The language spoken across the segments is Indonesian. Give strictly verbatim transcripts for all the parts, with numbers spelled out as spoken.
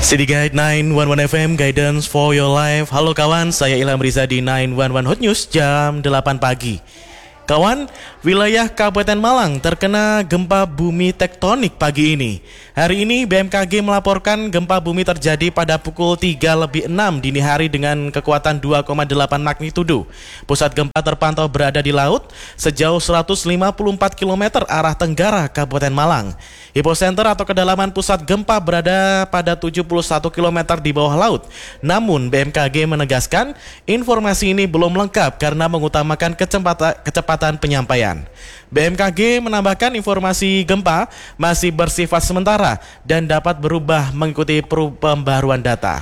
City Guide sembilan satu satu F M, Guidance for your life. Halo kawan, saya Ilham Riza di sembilan satu satu Hot News jam delapan pagi. Kawan, wilayah Kabupaten Malang terkena gempa bumi tektonik pagi ini. Hari ini B M K G melaporkan gempa bumi terjadi pada pukul tiga lebih enam dini hari dengan kekuatan dua koma delapan magnitudo. Pusat gempa terpantau berada di laut sejauh seratus lima puluh empat kilometer arah tenggara Kabupaten Malang. Epicenter atau kedalaman pusat gempa berada pada tujuh puluh satu kilometer di bawah laut. Namun B M K G menegaskan informasi ini belum lengkap karena mengutamakan kecepatan, kecepatan penyampaian. B M K G menambahkan informasi gempa masih bersifat sementara dan dapat berubah mengikuti pembaruan data.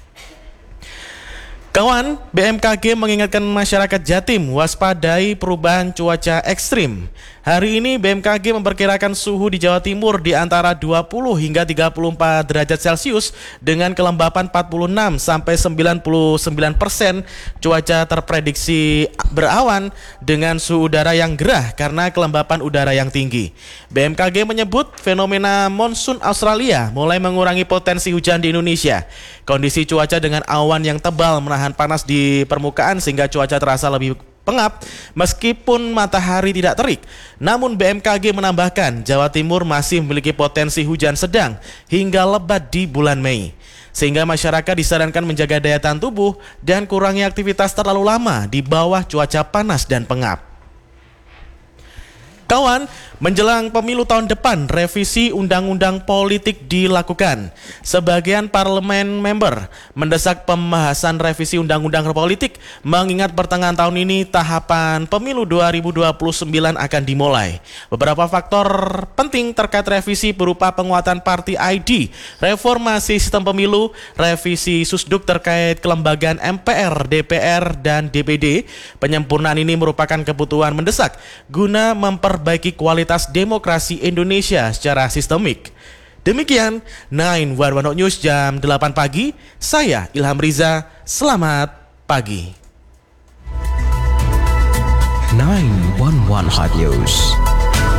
Kawan, B M K G mengingatkan masyarakat Jatim waspadai perubahan cuaca ekstrim. Hari ini B M K G memperkirakan suhu di Jawa Timur di antara dua puluh hingga tiga puluh empat derajat Celcius dengan kelembapan empat puluh enam sampai sembilan puluh sembilan persen. Cuaca terprediksi berawan dengan suhu udara yang gerah karena kelembapan udara yang tinggi. B M K G menyebut fenomena monsun Australia mulai mengurangi potensi hujan di Indonesia. Kondisi cuaca dengan awan yang tebal menahan panas di permukaan sehingga cuaca terasa lebih pengap meskipun matahari tidak terik. Namun B M K G menambahkan Jawa Timur masih memiliki potensi hujan sedang hingga lebat di bulan Mei, sehingga masyarakat disarankan menjaga daya tahan tubuh dan kurangi aktivitas terlalu lama di bawah cuaca panas dan pengap. Kawan, menjelang pemilu tahun depan, revisi undang-undang politik dilakukan. Sebagian parlemen member mendesak pembahasan revisi undang-undang politik mengingat pertengahan tahun ini tahapan pemilu dua ribu dua puluh sembilan akan dimulai. Beberapa faktor penting terkait revisi berupa penguatan Party I D, reformasi sistem pemilu, revisi Susduk terkait kelembagaan M P R, D P R, dan D P D. Penyempurnaan ini merupakan kebutuhan mendesak guna memper perbaiki kualitas demokrasi Indonesia secara sistemik. Demikian sembilan satu satu News jam delapan pagi. Saya Ilham Riza. Selamat pagi. sembilan satu satu Hot News.